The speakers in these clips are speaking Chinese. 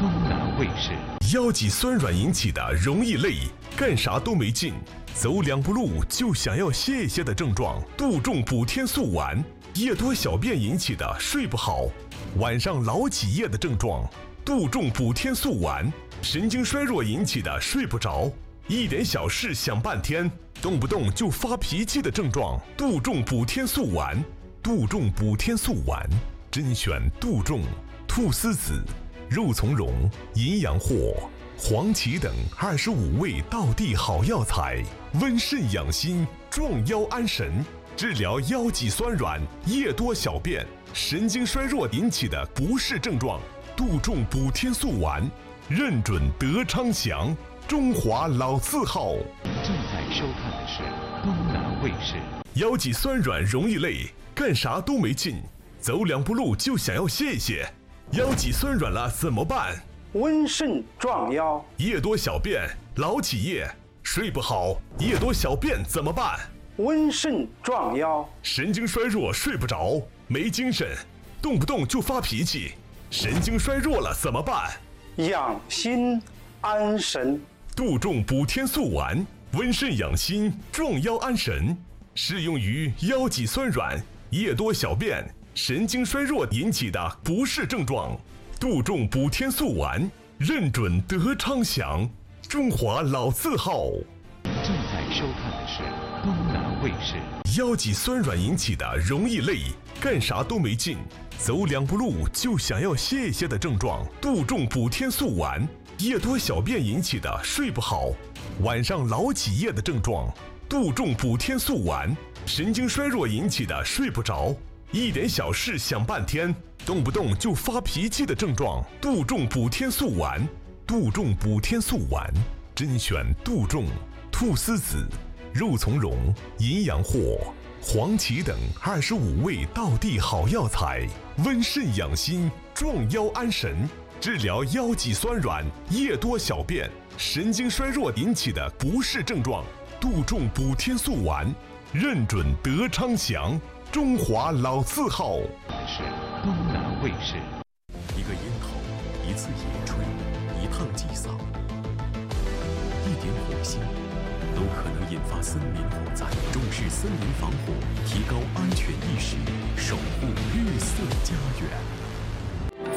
东南卫视。 腰脊酸软引起的容易累，干啥都没劲，走两步路就想要歇一歇的症状，杜仲补天素丸；夜多小便引起的睡不好，晚上老起夜的症状，杜仲补天素丸；神经衰弱引起的睡不着，一点小事想半天，动不动就发脾气的症状，杜仲补天素丸。杜仲补天素丸，甄选杜仲、菟丝子、肉苁蓉、淫羊藿、黄芪等25味道地好药材，温肾养心，壮腰安神，治疗腰脊酸软、夜多小便、神经衰弱引起的不适症状。杜仲补天素丸，认准德昌祥，中华老字号。 正在收看的是东南卫视。 腰脊酸软容易累，干啥都没劲，走两步路就想要歇一歇。腰脊酸软了怎么办？ 温肾壮腰。 夜多小便，老起夜，睡不好，夜多小便怎么办？ 温肾壮腰。 神经衰弱，睡不着，没精神，动不动就发脾气，神经衰弱了怎么办？ 养心安神。 杜仲补天素丸，温肾养心，壮腰安神，适用于腰脊酸软、夜多小便、神经衰弱引起的不适症状。杜仲补天素丸，认准德昌祥，中华老字号。 正在收看的是东南卫视。 腰脊酸软引起的容易累，干啥都没劲，走两步路就想要歇一歇的症状，杜仲补天素丸；夜多小便引起的睡不好，晚上老起夜的症状，杜仲补天素丸；神经衰弱引起的睡不着，一点小事想半天，动不动就发脾气的症状，杜仲补天素丸。杜仲补天素丸，甄选杜仲、菟丝子、肉苁蓉、淫羊藿、黄芪等25味道地好药材，温肾养心，壮腰安神，治疗腰脊酸软、夜多小便、神经衰弱引起的不适症状。杜仲补天素丸，认准德昌祥，中华老字号。 是东南卫视。 一个烟头，一次野炊，一趟祭扫，一点火星，都可能引发森林火灾。重视森林防火，提高安全意识，守护绿色家园。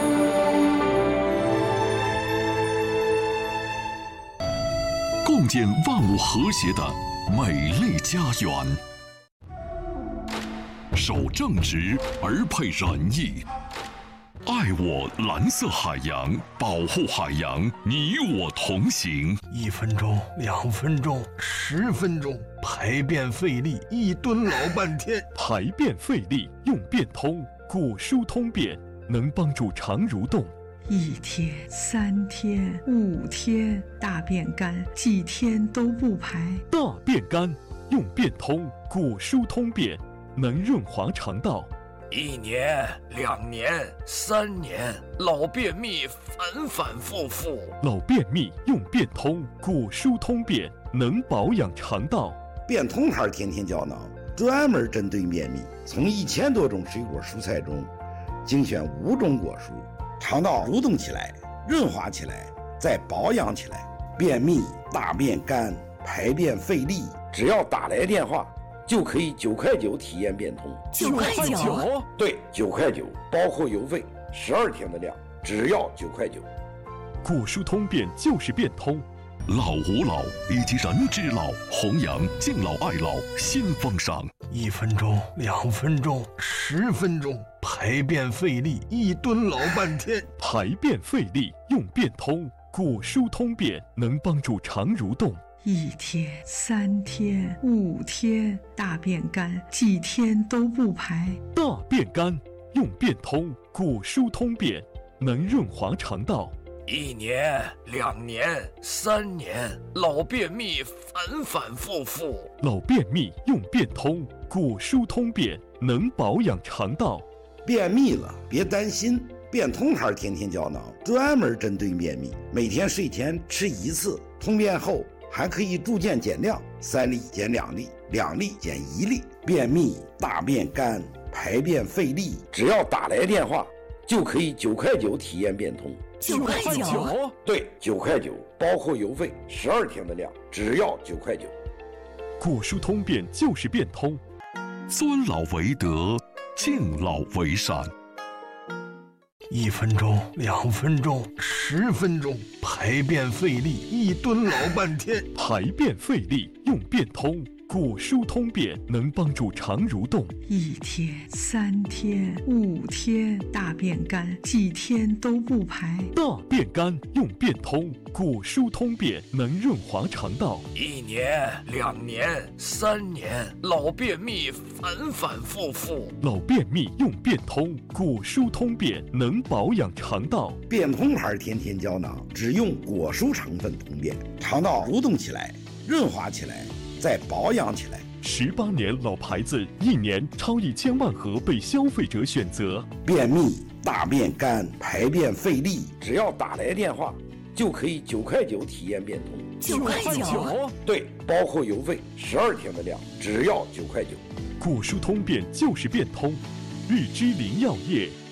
共建万物和谐的美丽家园。守正直而配仁义，爱我蓝色海洋，保护海洋，你我同行。 1分钟、2分钟、10分钟，排便费力，1吨老半天。 排便费力用便通，果蔬通便，能帮助肠蠕动。 1天、3天、5天，大便干，几天都不排。 大便干用便通，果蔬通便，能润滑肠道。 1年、2年、3年，老便秘反反复复。 老便秘用便通，果蔬通便，能保养肠道。 便通牌天天胶囊专门针对便秘，从1000多种水果蔬菜中精选5种果蔬，肠道蠕动起来，润滑起来，再保养起来。便秘、大便干、排便费力，只要打来电话就可以9块9体验便通。 9块9？ 对，9块9，包括邮费，12天的量，只要9块9。 果蔬通便就是便通。老吾老以及人之老，弘扬敬老爱老新风尚。 1分钟、2分钟、10分钟，排便费力，1吨老半天。 排便费力用便通，果蔬通便，能帮助肠蠕动。 1天、3天、5天，大便干，几天都不排。 大便干用便通，果蔬通便，能润滑肠道。 1年、2年、3年，老便秘反反复复。 老便秘用便通，果蔬通便，能保养肠道。 便秘了别担心，便通牌天天胶囊专门针对便秘，每天睡前吃1次，通便后还可以逐渐减量，3粒减2粒，2粒减1粒。便秘、大便干、排便费力，只要打来电话就可以9块9体验便通。 9块9。 对，9块9，包括邮费，12天的量，只要9块9。 果蔬通便就是变通， 尊老为德，敬老为善。 1分钟、2分钟、10分钟，排便费力，一蹲老半天。 排便费力用变通，果蔬通便能帮助肠蠕动。 1天、3天、5天，大便干，几天都不排。 大便干用变通，果蔬通便能润滑肠道。 1年、2年、3年，老便秘反反复复。 老便秘用变通，果蔬通便能保养肠道。 变通牌天天胶囊只用果蔬成分通便，肠道蠕动起来，润滑起来，再保养起来。 18年老牌子，1年超1000万盒被消费者选择。 便秘、大便干、排便费力，只要打来电话，就可以9块9体验变通。 9块9。 对，包括邮费，12天的量，只要9块9。 果蔬通便就是变通，日之灵药业。